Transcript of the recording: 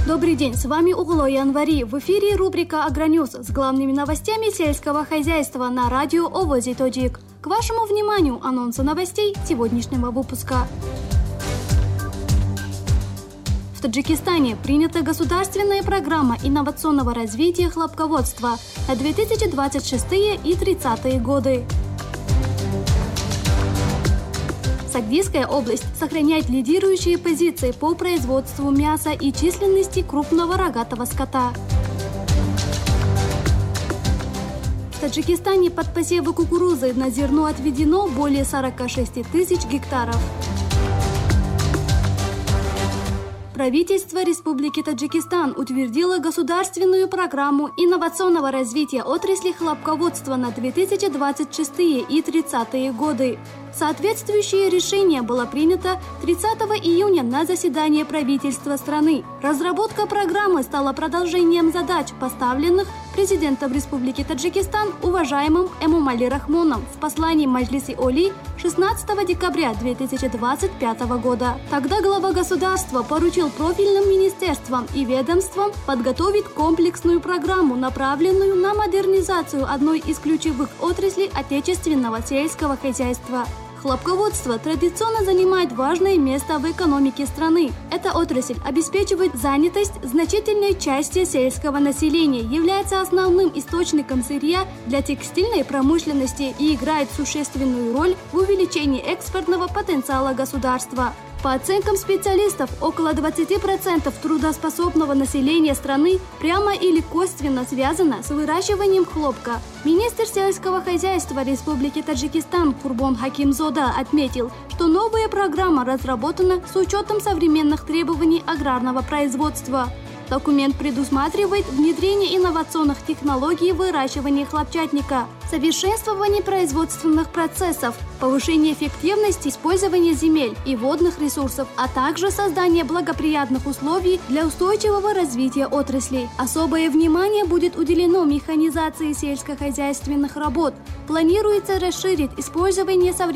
Добрый день, с вами Угло Январи. В эфире рубрика «Агроньюз» с главными новостями сельского хозяйства на радио Овози Тоджик. К вашему вниманию анонсы новостей сегодняшнего выпуска. В Таджикистане принята государственная программа инновационного развития хлопководства на 2026 и 2030 годы. Сагдийская область сохраняет лидирующие позиции по производству мяса и численности крупного рогатого скота. В Таджикистане под посевы кукурузы на зерно отведено более 46 тысяч гектаров. Правительство Республики Таджикистан утвердило государственную программу инновационного развития отрасли хлопководства на 2026 и 2030 годы. Соответствующее решение было принято 30 июня на заседании правительства страны. Разработка программы стала продолжением задач, поставленных президентом Республики Таджикистан уважаемым Эмомали Рахмоном в послании Маджлиси Оли 16 декабря 2025 года. Тогда глава государства поручил профильным министерствам и ведомствам подготовить комплексную программу, направленную на модернизацию одной из ключевых отраслей отечественного сельского хозяйства. Хлопководство традиционно занимает важное место в экономике страны. Эта отрасль обеспечивает занятость значительной части сельского населения, является основным источником сырья для текстильной промышленности и играет существенную роль в увеличении экспортного потенциала государства. По оценкам специалистов, около 20% трудоспособного населения страны прямо или косвенно связано с выращиванием хлопка. Министр сельского хозяйства Республики Таджикистан Курбон Хакимзода отметил, что новая программа разработана с учетом современных требований аграрного производства. Документ предусматривает внедрение инновационных технологий выращивания хлопчатника, совершенствование производственных процессов, повышение эффективности использования земель и водных ресурсов, а также создание благоприятных условий для устойчивого развития отрасли. Особое внимание будет уделено механизации сельскохозяйственных работ. Планируется расширить использование современных